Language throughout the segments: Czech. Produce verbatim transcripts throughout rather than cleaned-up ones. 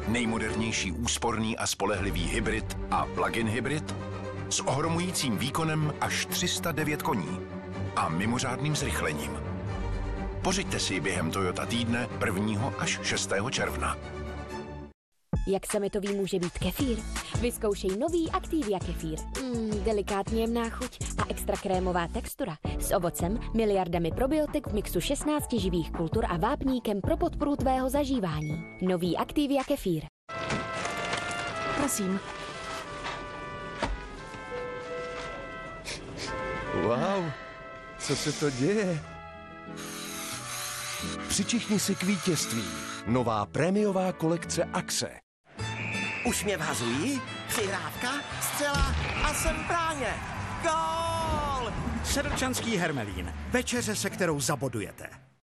nejmodernější úsporný a spolehlivý hybrid a plug-in hybrid s ohromujícím výkonem až tři sta devět koní a mimořádným zrychlením. Pořiďte si ji během Toyota týdne prvního až šestého června. Jak sametový může být kefír? Vyzkoušej nový Activia kefír. Mm, delikátně jemná chuť a extra krémová textura. S ovocem, miliardami probiotik v mixu šestnácti živých kultur a vápníkem pro podporu tvého zažívání. Nový Activia kefír. Prosím. Wow, co se to děje? Přičichni si k vítězství. Nová prémiová kolekce Axe. Už mě vhazují, přihrávka, zcela a jsem v bráně. Gól! Sedlčanský Hermelín. Večeře, se kterou zabodujete.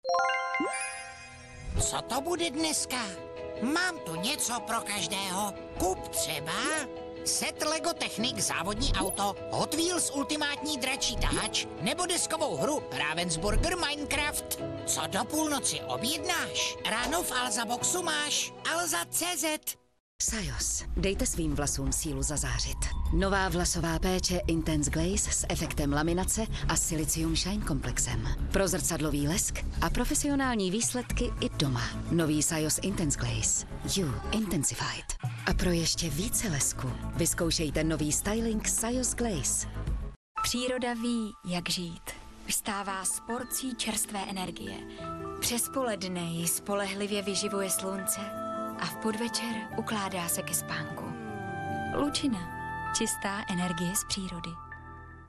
Co to bude dneska? Mám tu něco pro každého. Kup třeba set Lego Technik závodní auto, Hot Wheels ultimátní dračí tahač nebo deskovou hru Ravensburger Minecraft. Co do půlnoci objednáš? Ráno v Alza Boxu máš Alza tečka cé zet. Sajos. Dejte svým vlasům sílu zazářit. Nová vlasová péče Intense Glaze s efektem laminace a Silicium Shine komplexem. Pro zrcadlový lesk a profesionální výsledky i doma. Nový Sajos Intense Glaze. You Intensified. A pro ještě více lesku vyzkoušejte nový styling Sajos Glaze. Příroda ví, jak žít. Vstává s porcí čerstvé energie. Přes poledne ji spolehlivě vyživuje slunce a v podvečer ukládá se ke spánku. Lučina. Čistá energie z přírody.